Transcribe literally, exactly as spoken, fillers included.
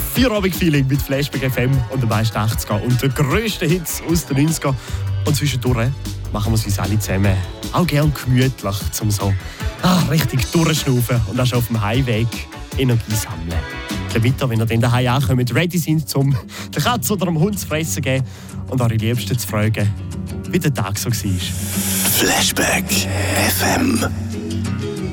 Feierabend-Feeling mit Flashback F M und den meisten achtziger und den grössten Hits aus den neunziger. Und zwischendurch machen wir es uns alle zusammen. Auch gern gemütlich, um so ah, richtig durchschnaufen und auch schon auf dem Heimweg Energie sammeln. Ein weiter, wenn ihr dann daheim ankommt, ready sind, um der Katze oder dem Hund zu fressen geben und eure Liebsten zu fragen, wie der Tag so war. Flashback F M